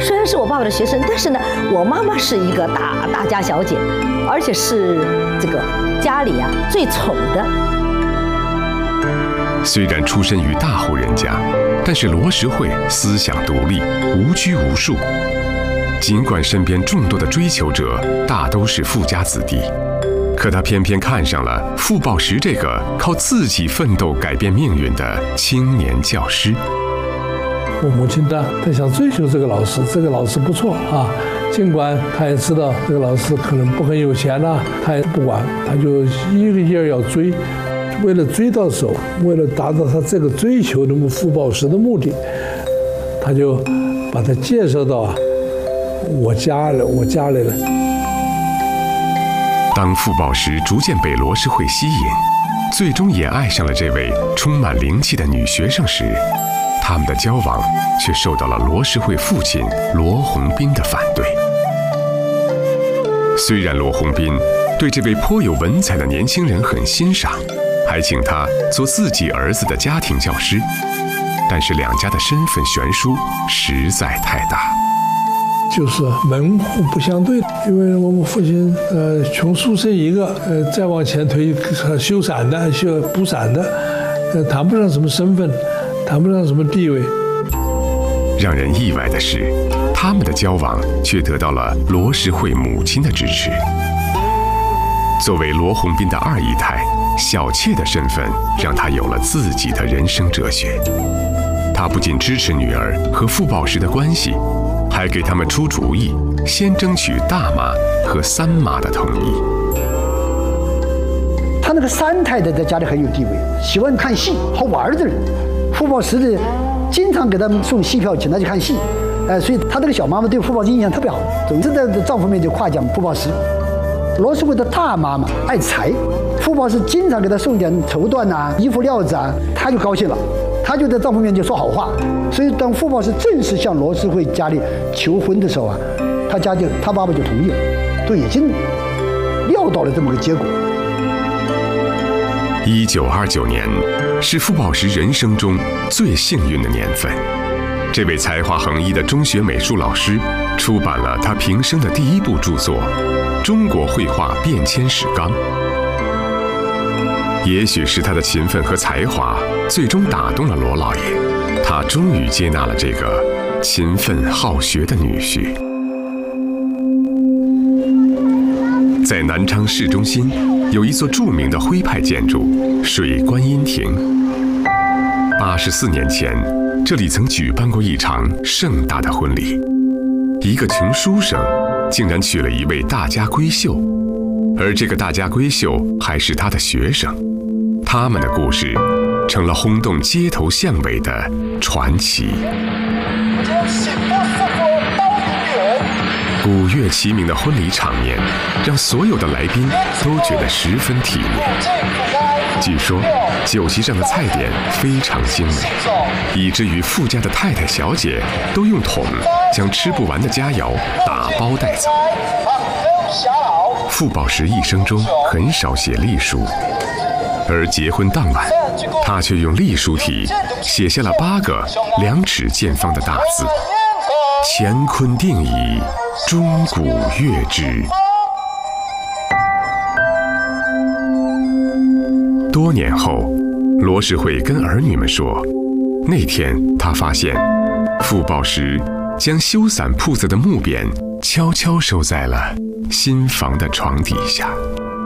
虽然是我爸爸的学生，但是呢，我妈妈是一个大家小姐，而且是这个家里最宠的。 虽然出身于大户人家，但是罗时惠思想独立，无拘无束。尽管身边众多的追求者大都是富家子弟，可他偏偏看上了傅抱石这个靠自己奋斗改变命运的青年教师。 我母亲她想追求这个老师，这个老师不错啊，尽管她也知道这个老师可能不很有钱啦，她也不管，她就一个劲儿要追。为了追到手，为了达到他这个追求的傅抱石的目的，他就把他介绍到我家来了。 当傅抱石逐渐被罗时惠吸引，最终也爱上了这位充满灵气的女学生时，他们的交往却受到了罗时惠父亲罗鸿宾的反对。虽然罗鸿宾对这位颇有文采的年轻人很欣赏，还请他做自己儿子的家庭教师，但是两家的身份悬殊实在太大， 就是门户不相对。因为我们父亲穷书生一个，再往前推修伞的、补伞的，谈不上什么身份，谈不上什么地位。 让人意外的是，他们的交往却得到了罗时惠母亲的支持。作为罗鸿宾的二姨太，小妾的身份让她有了自己的人生哲学。她不仅支持女儿和傅抱石的关系，还给他们出主意，先争取大妈和三妈的同意。 他那个三太太在家里很有地位，喜欢看戏、好玩的人。傅抱石的经常给他们送戏票，请他去看戏。所以他这个小妈妈对傅抱石印象特别好，总是在丈夫面前夸奖傅抱石。罗时惠的大妈妈爱财，傅抱石经常给她送点绸缎衣服料子她就高兴了，她就在丈夫面前说好话。所以当傅抱石正式向罗时惠家里求婚的时候他爸爸就同意了，都已经料到了这么个结果。 1929年是傅抱石人生中最幸运的年份。这位才华横溢的中学美术老师出版了他平生的第一部著作《中国绘画变迁史纲》。也许是他的勤奋和才华最终打动了罗老爷，他终于接纳了这个勤奋好学的女婿。在南昌市中心有一座著名的徽派建筑水观音亭。84年前，这里曾举办过一场盛大的婚礼，一个穷书生竟然娶了一位大家闺秀，而这个大家闺秀还是他的学生。他们的故事成了轰动街头巷尾的传奇。鼓乐齐鸣的婚礼场面让所有的来宾都觉得十分体面。据说酒席上的菜点非常精美，以至于富家的太太小姐都用桶将吃不完的佳肴打包带走。傅抱石一生中很少写隶书，而结婚当晚，他却用隶书体写下了8个2尺见方的大字：乾坤定矣，钟鼓乐之。多年后，罗时惠跟儿女们说，那天他发现傅抱石将修伞铺子的木匾悄悄收在了新房的床底下。